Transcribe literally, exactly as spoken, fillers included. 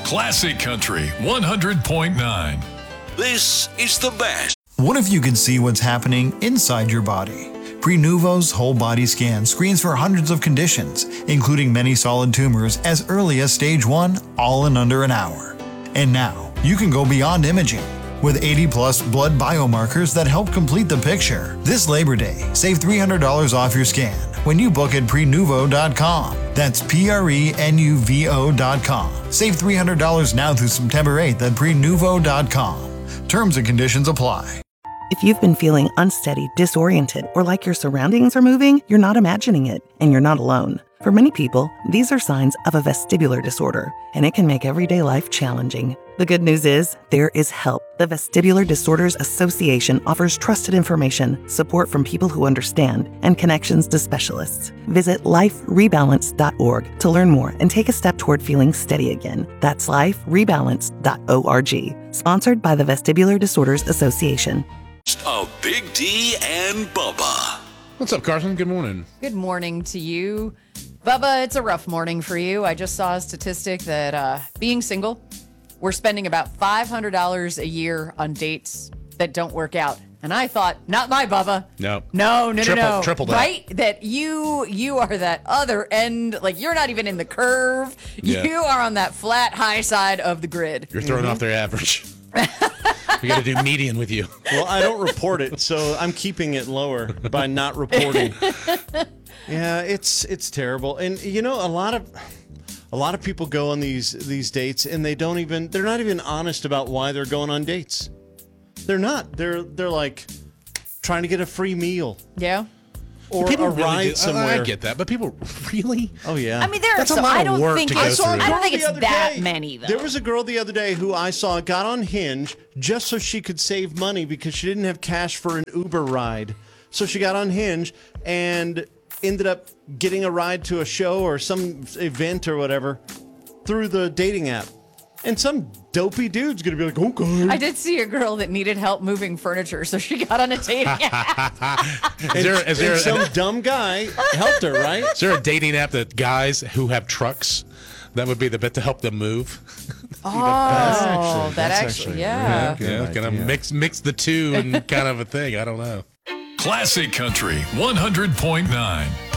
Classic Country one hundred point nine. This is the best. What if you could see what's happening inside your body? Prenuvo's whole body scan screens for hundreds of conditions, including many solid tumors as early as stage one, all in under an hour. And now, you can go beyond imaging. With eighty plus blood biomarkers that help complete the picture. This Labor Day, save three hundred dollars off your scan when you book at prenuvo dot com. That's P R E N U V O dot com. Save three hundred dollars now through September eighth at prenuvo dot com. Terms and conditions apply. If you've been feeling unsteady, disoriented, or like your surroundings are moving, you're not imagining it, and you're not alone. For many people, these are signs of a vestibular disorder, and it can make everyday life challenging. The good news is, there is help. The Vestibular Disorders Association offers trusted information, support from people who understand, and connections to specialists. Visit life rebalance dot org to learn more and take a step toward feeling steady again. That's life rebalance dot org. Sponsored by the Vestibular Disorders Association. A Big D and Bubba. What's up, Carson? Good morning. Good morning to you. Bubba, it's a rough morning for you. I just saw a statistic that uh, being single, we're spending about five hundred dollars a year on dates that don't work out. And I thought, not my Bubba. No. No, no, triple, no, no. Triple that. Right? That you you are that other end. Like, you're not even in the curve. Yeah. You are on that flat, high side of the grid. You're throwing mm-hmm. off their average. We got to do median with you. Well, I don't report it, so I'm keeping it lower by not reporting. Yeah, it's it's terrible. And you know, a lot of a lot of people go on these these dates and they don't even they're not even honest about why they're going on dates. They're not. They're they're like trying to get a free meal. Yeah. Or people a really ride do, somewhere. I get that, but people really? Oh yeah. I mean, there That's are a some, lot I of don't work think to go it's, through. I don't think the it's other that day. many though. There was a girl the other day who I saw got on Hinge just so she could save money because she didn't have cash for an Uber ride. So she got on Hinge and ended up getting a ride to a show or some event or whatever through the dating app. And some dopey dude's going to be like, okay. I did see a girl that needed help moving furniture, so she got on a dating app. Is there, is there and some a, dumb guy helped her, right? is there a dating app that guys who have trucks, that would be the bit to help them move? Oh, actually- that that's actually, actually yeah. really Yeah, Good kind of idea. mix mix the two and kind of a thing. I don't know. Classic Country one hundred point nine.